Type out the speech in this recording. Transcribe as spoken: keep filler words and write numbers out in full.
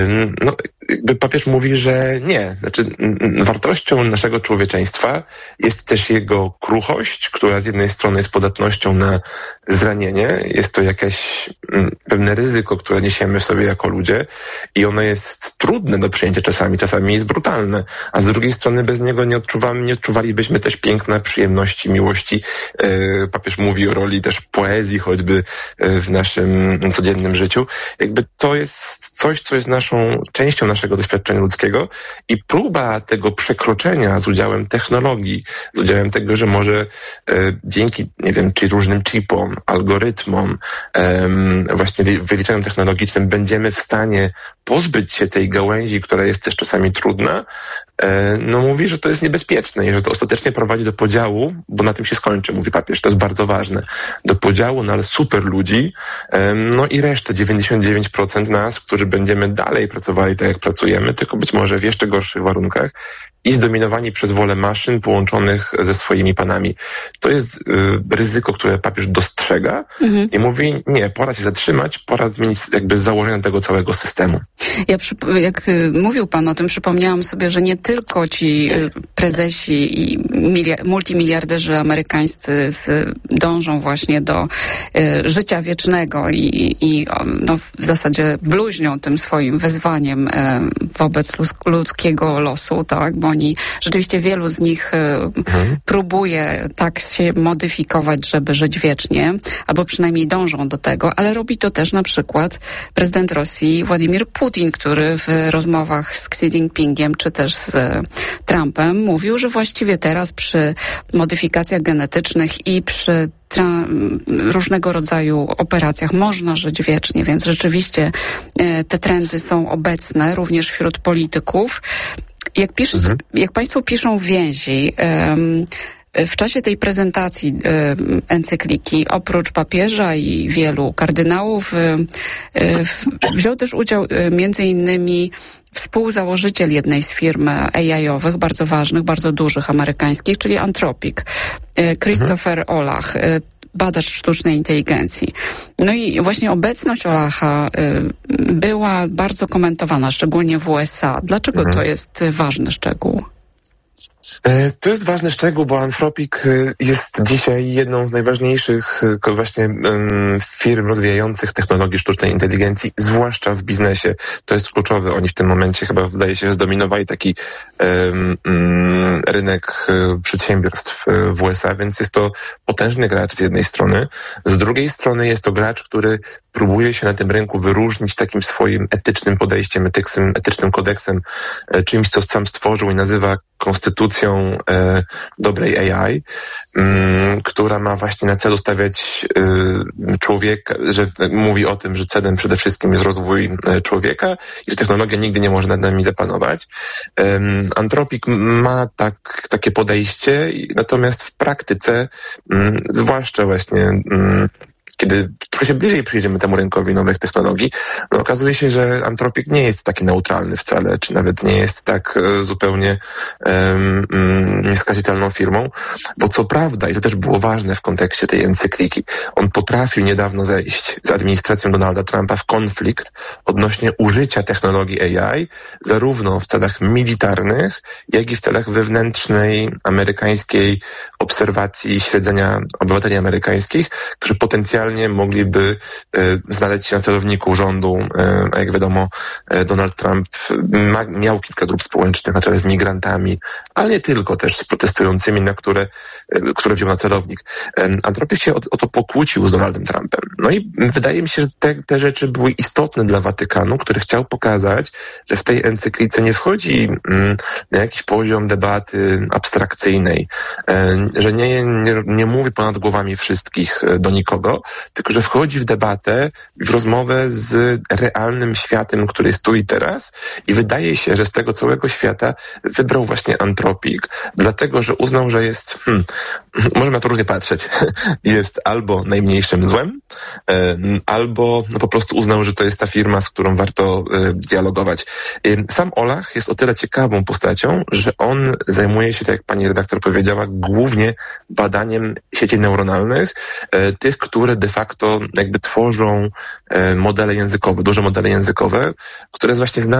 No, jakby papież mówi, że nie. Znaczy, wartością naszego człowieczeństwa jest też jego kruchość, która z jednej strony jest podatnością na zranienie. Jest to jakieś pewne ryzyko, które niesiemy w sobie jako ludzie i ono jest trudne do przyjęcia czasami, czasami jest brutalne, a z drugiej strony bez niego nie odczuwamy, nie odczuwalibyśmy też piękna, przyjemności, miłości. Papież mówi o roli też poezji, choćby w naszym codziennym życiu. Jakby to jest coś, co jest naszą częścią naszego doświadczenia ludzkiego i próba tego przekroczenia z udziałem technologii, z udziałem tego, że może e, dzięki, nie wiem, czy różnym chipom, algorytmom, e, właśnie wyliczeniom technologicznym będziemy w stanie pozbyć się tej gałęzi, która jest też czasami trudna, e, no mówi, że to jest niebezpieczne i że to ostatecznie prowadzi do podziału, bo na tym się skończy, mówi papież, to jest bardzo ważne, do podziału na super ludzi, e, no i resztę, dziewięćdziesiąt dziewięć procent nas, którzy będziemy dalej pracowali tak, jak pracujemy, tylko być może w jeszcze gorszych warunkach i zdominowani przez wolę maszyn połączonych ze swoimi panami. To jest y, ryzyko, które papież dostrzega mhm. i mówi, nie, pora się zatrzymać, pora zmienić jakby założenia tego całego systemu. Ja, jak mówił pan o tym, przypomniałam sobie, że nie tylko ci prezesi i miliard, multimiliarderzy amerykańscy z, dążą właśnie do y, życia wiecznego i, i no, w zasadzie bluźnią tym swoim wyzwaniem y, wobec ludzkiego losu, tak, bo oni, rzeczywiście wielu z nich mhm. próbuje tak się modyfikować, żeby żyć wiecznie, albo przynajmniej dążą do tego, ale robi to też na przykład prezydent Rosji Władimir Putin, który w rozmowach z Xi Jinpingiem, czy też z Trumpem mówił, że właściwie teraz przy modyfikacjach genetycznych i przy Tra- różnego rodzaju operacjach można żyć wiecznie, więc rzeczywiście e, te trendy są obecne również wśród polityków. Jak, pisz, mhm. jak państwo piszą w więzi, um, w czasie tej prezentacji um, encykliki, oprócz papieża i wielu kardynałów, um, um, wziął też udział um, między innymi współzałożyciel jednej z firm A I-owych, bardzo ważnych, bardzo dużych amerykańskich, czyli Anthropic, Christopher mhm. Olach, badacz sztucznej inteligencji. No i właśnie obecność Olacha y, była bardzo komentowana, szczególnie w U S A. Dlaczego mhm. to jest ważny szczegół? To jest ważny szczegół, bo Anthropic jest dzisiaj jedną z najważniejszych właśnie firm rozwijających technologię sztucznej inteligencji, zwłaszcza w biznesie. To jest kluczowe. Oni w tym momencie chyba, wydaje się, zdominowali taki um, um, rynek przedsiębiorstw w U S A, więc jest to potężny gracz z jednej strony. Z drugiej strony jest to gracz, który próbuje się na tym rynku wyróżnić takim swoim etycznym podejściem, etycznym, etycznym kodeksem, czymś, co sam stworzył i nazywa konstytucją e, dobrej A I, m, która ma właśnie na celu stawiać e, człowieka, że mówi o tym, że celem przede wszystkim jest rozwój e, człowieka i że technologia nigdy nie może nad nami zapanować. E, Anthropic ma tak, takie podejście, natomiast w praktyce, m, zwłaszcza właśnie m, kiedy trochę się bliżej przyjrzymy temu rynkowi nowych technologii, no okazuje się, że Anthropic nie jest taki neutralny wcale, czy nawet nie jest tak e, zupełnie um, nieskazitelną firmą, bo co prawda, i to też było ważne w kontekście tej encykliki, on potrafił niedawno wejść z administracją Donalda Trumpa w konflikt odnośnie użycia technologii A I, zarówno w celach militarnych, jak i w celach wewnętrznej, amerykańskiej obserwacji i śledzenia obywateli amerykańskich, którzy potencjalnie mogliby e, znaleźć się na celowniku rządu, e, a jak wiadomo, e, Donald Trump ma, miał kilka grup społecznych na czele z migrantami, ale nie tylko, też z protestującymi, na które, e, które wziął na celownik. E, Anthropic się o, o to pokłócił z Donaldem Trumpem. No i wydaje mi się, że te, te rzeczy były istotne dla Watykanu, który chciał pokazać, że w tej encyklice nie wchodzi mm, na jakiś poziom debaty abstrakcyjnej, e, że nie, nie, nie mówi ponad głowami wszystkich e, do nikogo, tylko że wchodzi w debatę, w rozmowę z realnym światem, który jest tu i teraz i wydaje się, że z tego całego świata wybrał właśnie Anthropic, dlatego, że uznał, że jest, hmm, możemy na to różnie patrzeć, jest albo najmniejszym złem, albo no po prostu uznał, że to jest ta firma, z którą warto dialogować. Sam Olach jest o tyle ciekawą postacią, że on zajmuje się, tak jak pani redaktor powiedziała, głównie badaniem sieci neuronalnych, tych, które de facto jakby tworzą modele językowe, duże modele językowe, które właśnie